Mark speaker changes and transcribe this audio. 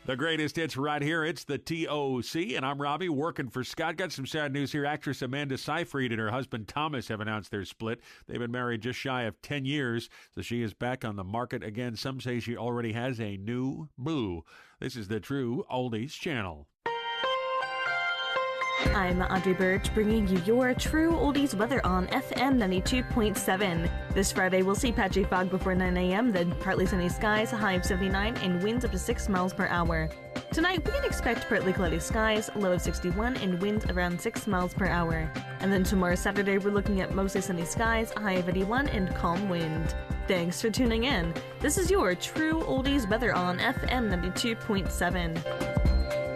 Speaker 1: The greatest hits right here. It's the TOC, and I'm Robbie working for Scott. Got some sad news here. Actress Amanda Seyfried and her husband Thomas have announced their split. They've been married just shy of 10 years, so she is back on the market again. Some say she already has a new boo. This is the True Oldies Channel.
Speaker 2: I'm Audrey Birch, bringing you your True Oldies weather on FM 92.7. This Friday, we'll see patchy fog before 9 a.m., then partly sunny skies, a high of 79, and winds up to 6 miles per hour. Tonight, we can expect partly cloudy skies, low of 61, and winds around 6 miles per hour. And then tomorrow, Saturday, we're looking at mostly sunny skies, a high of 81, and calm wind. Thanks for tuning in. This is your True Oldies weather on FM 92.7.